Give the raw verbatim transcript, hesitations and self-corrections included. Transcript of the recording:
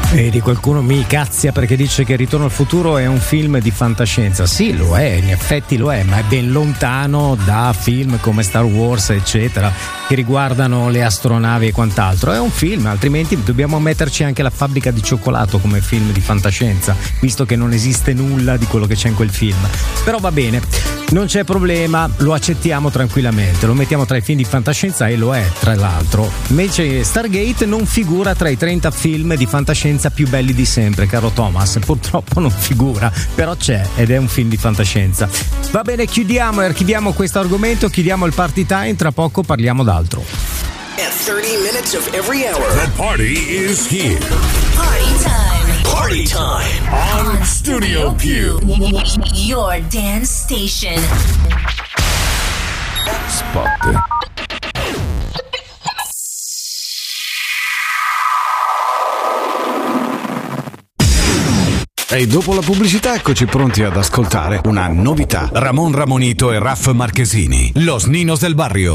Vedi, qualcuno mi cazzia perché dice che Ritorno al futuro è un film di fantascienza. Sì, lo è, in effetti lo è, ma è ben lontano da film come Star Wars, eccetera, che riguardano le astronavi e quant'altro. È un film, altrimenti dobbiamo metterci anche La fabbrica di cioccolato come film di fantascienza, visto che non esiste nulla di quello che c'è in quel film. Però va bene, non c'è problema, lo accettiamo tranquillamente, lo mettiamo tra i film di fantascienza e lo è, tra l'altro. Invece Stargate non figura tra i trenta film di fantascienza più belli di sempre, caro Thomas, purtroppo non figura, però c'è ed è un film di fantascienza. Va bene, chiudiamo e archiviamo questo argomento, chiudiamo il party time, tra poco parliamo d'altro. At thirty minutes of every hour, the party is here. Party time. Party time on Studio Q. Your dance station. Spot. E dopo la pubblicità eccoci pronti ad ascoltare una novità. Ramon Ramonito e Raff Marchesini, Los Ninos del Barrio.